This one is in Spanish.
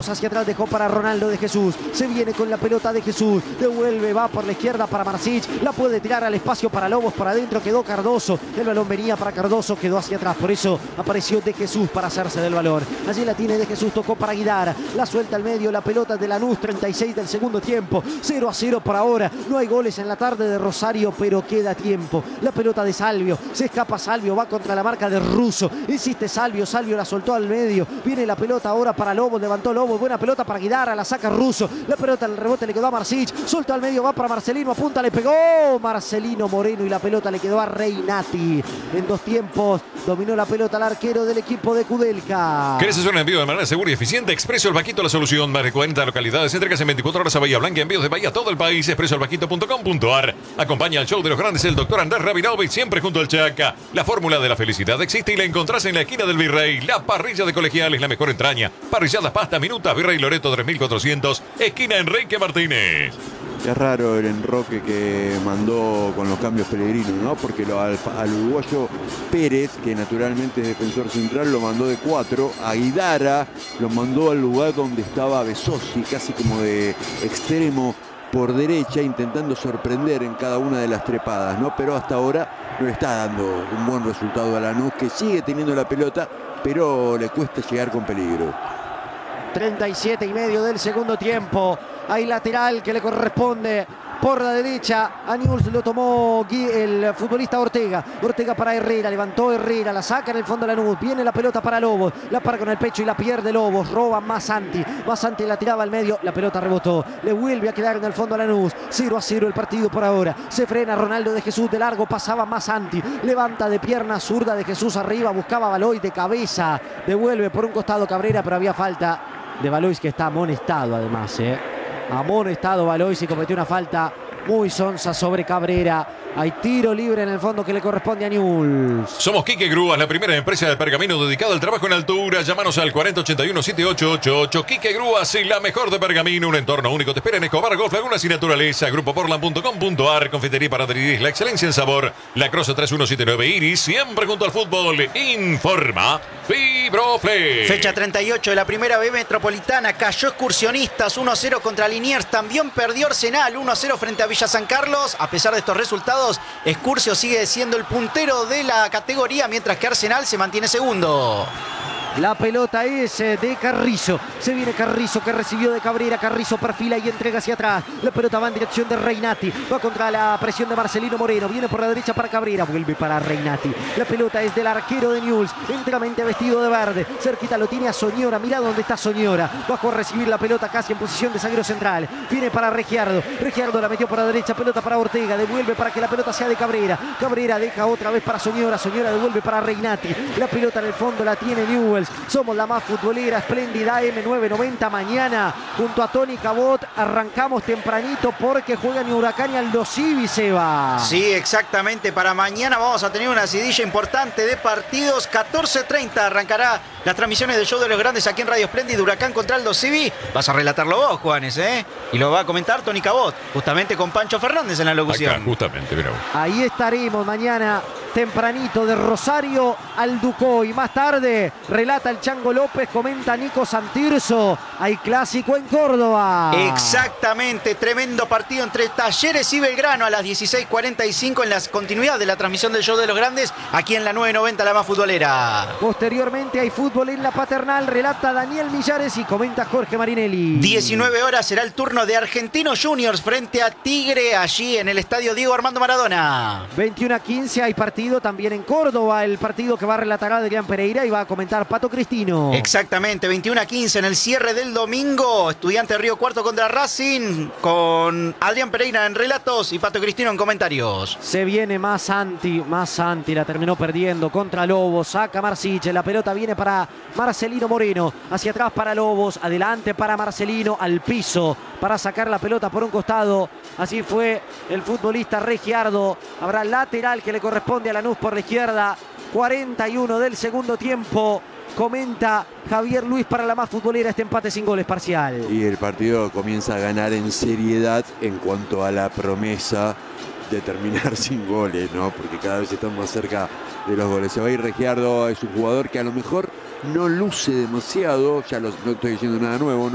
Lobos hacia atrás, dejó para Ronaldo de Jesús. Se viene con la pelota de Jesús. Devuelve, va por la izquierda para Marsic. La puede tirar al espacio para Lobos. Para adentro quedó Cardoso. El balón venía para Cardoso, quedó hacia atrás. Por eso apareció de Jesús para hacerse del balón. Allí la tiene de Jesús, tocó para Guidara. La suelta al medio, la pelota de Lanús, 36 del segundo tiempo. 0-0 por ahora. No hay goles en la tarde de Rosario, pero queda tiempo. La pelota de Salvio. Se escapa Salvio, va contra la marca de Russo. Insiste Salvio, Salvio la soltó al medio. Viene la pelota ahora para Lobos, levantó Lobos. Buena pelota para Guidara, la saca Russo. La pelota, el rebote le quedó a Marsic. Soltó al medio, va para Marcelino, apunta, le pegó Marcelino Moreno y la pelota le quedó a Reinati. En 2 tiempos dominó la pelota el arquero del equipo de Kudelka. ¿Querés hacer un envío de manera segura y eficiente? Expreso El Vaquito, la solución. Más de 40 localidades, entregas en 24 horas a Bahía Blanca, envíos de Bahía a todo el país. expresoelvaquito.com.ar. Acompaña al show de los grandes el doctor Andrés Rabinovich, siempre junto al Chaca. La fórmula de la felicidad existe y la encontrás en la esquina del Virrey. La parrilla de Colegiales, la mejor entraña. Parrilladas, pasta, minutas, Virrey Loreto 3400, esquina Enrique Martínez. Es raro el enroque que mandó con los cambios Pellegrino, ¿no? Porque al uruguayo Pérez, que naturalmente es defensor central, lo mandó de 4. A Guidara lo mandó al lugar donde estaba Besosi, casi como de extremo por derecha, intentando sorprender en cada una de las trepadas, ¿no? Pero hasta ahora no le está dando un buen resultado a Lanús, que sigue teniendo la pelota, pero le cuesta llegar con peligro. 37,5 del segundo tiempo. Hay lateral que le corresponde por la derecha. A Newell's lo tomó el futbolista Ortega. Ortega para Herrera, levantó Herrera, la saca en el fondo de Lanús. Viene la pelota para Lobos, la para con el pecho y la pierde Lobos. Roba Massanti. Massanti la tiraba al medio, la pelota rebotó. Le vuelve a quedar en el fondo a Lanús. 0-0 el partido por ahora. Se frena Ronaldo de Jesús, de largo pasaba Massanti. Levanta de pierna zurda de Jesús arriba, buscaba Baloy de cabeza. Devuelve por un costado Cabrera, pero había falta de Balois, que está amonestado además, amonestado Balois y cometió una falta muy sonsa sobre Cabrera. Hay tiro libre en el fondo que le corresponde a Newell's. Somos Quique Grúas, la primera empresa de pergamino dedicada al trabajo en altura. Llámanos al 4081-7888. Quique Grúas y la mejor de pergamino. Un entorno único te espera en Escobar, Golf, Lagunas y Naturaleza. Grupoportland.com.ar. Confitería para Dridis, la excelencia en sabor. La Croce 3179 Iris, siempre junto al fútbol. Informa Fibroflex. Fecha 38 de la primera B Metropolitana. Cayó Excursionistas 1-0 contra Liniers. También perdió Arsenal 1-0 frente a Villa San Carlos. A pesar de estos resultados, Excursio sigue siendo el puntero de la categoría, mientras que Arsenal se mantiene segundo. La pelota es de Carrizo. Se viene Carrizo, que recibió de Cabrera. Carrizo perfila y entrega hacia atrás. La pelota va en dirección de Reinati. Va contra la presión de Marcelino Moreno. Viene por la derecha para Cabrera. Vuelve para Reinati. La pelota es del arquero de Newell's, enteramente vestido de verde. Cerquita lo tiene a Soñora. Mirá dónde está Soñora. Bajo a recibir la pelota casi en posición de zaguero central. Viene para Regiardo. Regiardo la metió por la derecha. Pelota para Ortega. Devuelve para que la pelota sea de Cabrera. Cabrera deja otra vez para Soñora. Soñora devuelve para Reinati. La pelota en el fondo la tiene Newell's. Somos la más futbolera, espléndida M990. Mañana junto a Tony Cabot arrancamos tempranito porque juegan Huracán y Aldo Civi, Seba. Sí, exactamente. Para mañana vamos a tener una seguidilla importante de partidos. 14:30 arrancará las transmisiones del show de los grandes aquí en Radio Espléndida. Huracán contra Aldo Civi. Vas a relatarlo vos, Juanes, y lo va a comentar Tony Cabot, justamente con Pancho Fernández en la locución. Acá, justamente, mira. Ahí estaremos mañana tempranito de Rosario al Ducoy. Más tarde relata el Chango López, comenta Nico Santirso. Hay clásico en Córdoba. Exactamente, tremendo partido entre Talleres y Belgrano a las 16:45 en la continuidad de la transmisión del show de los grandes aquí en la 990, la más futbolera. Posteriormente hay fútbol en la Paternal, relata Daniel Millares y comenta Jorge Marinelli. 19 horas será el turno de Argentinos Juniors frente a Tigre allí en el estadio Diego Armando Maradona. 21:15 hay partido también en Córdoba, el partido que va a relatar Adrián Pereira y va a comentar Pato Cristino. Exactamente, 21:15 en el cierre del domingo. Estudiante de Río Cuarto contra Racing, con Adrián Pereira en relatos y Pato Cristino en comentarios. Se viene Massanti, la terminó perdiendo contra Lobos, saca Marsic, la pelota viene para Marcelino Moreno, hacia atrás para Lobos, adelante para Marcelino, al piso para sacar la pelota por un costado. Así fue el futbolista Regiardo. Habrá lateral que le corresponde a Lanús por la izquierda. 41 del segundo tiempo. Comenta Javier Luis para la más futbolera, este empate sin goles parcial. Y el partido comienza a ganar en seriedad en cuanto a la promesa de terminar sin goles, ¿no? Porque cada vez estamos más cerca de los goles. Se va a ir Regiardo, es un jugador que a lo mejor no luce demasiado, ya no estoy diciendo nada nuevo, ¿no?